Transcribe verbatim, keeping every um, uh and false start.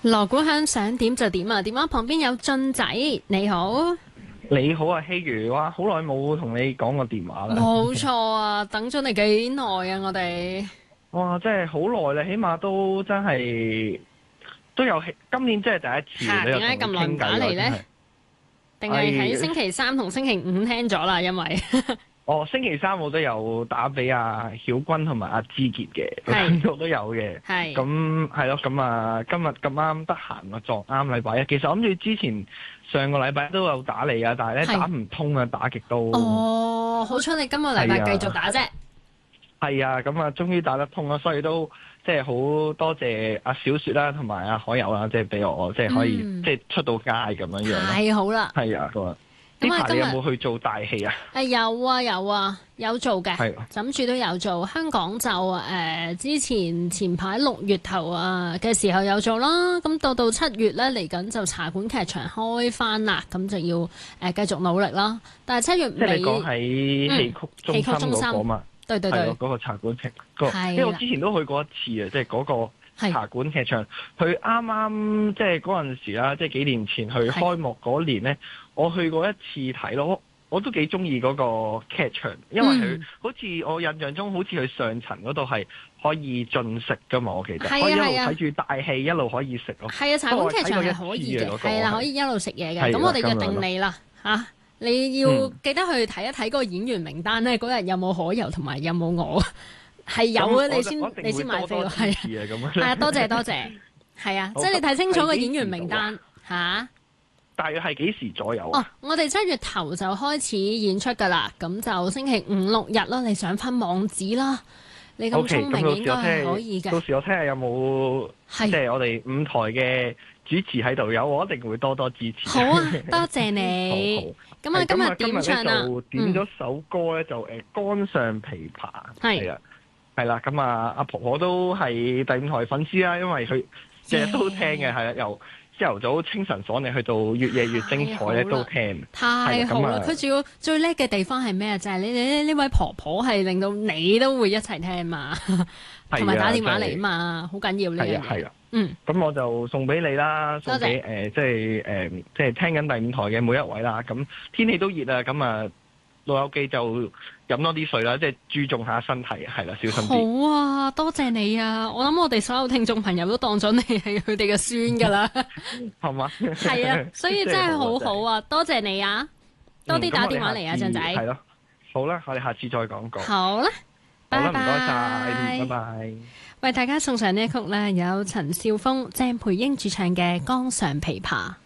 鑼鼓響，想點就點啊！電話旁邊有俊仔，你好。 你好啊，希如，哇，好耐冇同你講過電話啦。 冇錯啊，等咗你幾耐啊，我哋。 哇，真係好耐啦，起碼都真係都有，今年真係第一次嚇， 你又點解咁耐唔同我傾偈喎， 打嚟呢？ 真係。 定係喺星期三同星期五聽咗啦？因為哦，星期三我都有打俾阿曉君同埋阿志傑嘅， 係我都有嘅。 係咁係咯，咁啊，今日咁啱得閒啊，撞啱禮拜一。其實我諗住之前上個禮拜都有打你啊，但係咧係打唔通啊，打極都。 哦，好彩你今個禮拜繼續打啫。 係啊，咁啊，終於打得通啦，所以都即係好多謝阿小雪啦，同埋阿海友啦，即係俾我即係可以、 嗯、 即係出到街咁樣樣。 太好啦！ 係啊，咁啊， 咁啊， 呢排你今日有冇去做大戲啊？ 誒有啊有啊有做嘅， 係枕住都有做。香港就誒、呃、之前前排六月頭啊嘅時候有做啦，咁到到七月咧嚟緊就茶館劇場開翻啦，咁就要誒、呃、繼續努力啦。但係七月尾， 即係你講喺戲曲中心嗰個嘛？ 對對對， 係咯，嗰個茶館劇，個因為我之前都去過一次啊，即係嗰個茶館劇場，佢啱啱即係嗰陣時啦，即係幾年前去開幕嗰年咧，我去過一次睇咯。我都幾中意嗰個劇場，因為佢、嗯、好似我印象中，好似佢上層嗰度係可以進食噶嘛，我記得， 係啊、 可以一路係啊、 睇住大戲，一路可以食咯。 係啊，茶館劇場係可以嘅，係啦、啊，可以一路食嘢嘅。咁我哋約定你啦嚇、啊，你要記得去睇一睇嗰個演員名單咧，嗰日有冇可遊同埋有冇我，係有啊，你先你先買飛咯，係啊，係啊，多謝多謝，係啊，即係你睇清楚個演員名單嚇。 大約係幾時左右啊？ 哦，我哋七月頭就開始演出㗎啦，咁就星期五六日啦，你上翻網址啦。你咁聰明應該係可以嘅。 到時我聽下有冇即係我哋五台嘅主持喺度，有我一定會多多支持。 好啊，多謝你。咁啊，今日點唱啊？ 就點咗首歌咧，嗯、就誒杆上琵琶係啊，係啦。咁啊，阿婆婆都係第五台粉絲啦，因為佢成日都聽嘅，係啦，又。朝頭早清晨爽利去到越夜越精彩咧，都聽。 太好啦！佢仲要最叻嘅地方係咩啊？就係、是、你你呢位婆婆係令到你都會一齊聽嘛，同埋打電話嚟嘛，好緊要呢樣嘢。係啊，嗯。咁我就送俾你啦，送俾誒、呃、即係誒、呃、即係聽緊第五台嘅每一位啦。咁天氣都熱啊，咁啊老友記就飲多啲水啦，即係注重下身體，係啦，小心啲。 好啊，多謝你啊！我諗我哋所有聽眾朋友都當咗你係佢哋嘅孫噶啦， 係嘛？ 係啊，所以真係好好啊！多謝你啊，多啲打電話嚟啊，俊仔。 係咯，好啦，我哋下次再講過。 好啦，拜拜， 唔該晒，拜拜。 為大家送上呢一曲咧，有陳少峰、鄭培英主唱嘅《江上琵琶》。